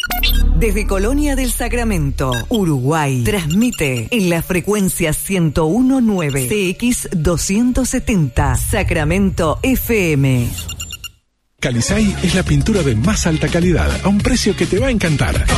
Desde Colonia del Sacramento, Uruguay, transmite en la frecuencia 101.9 CX270 Sacramento FM. Calisay es la pintura de más alta calidad a un precio que te va a encantar.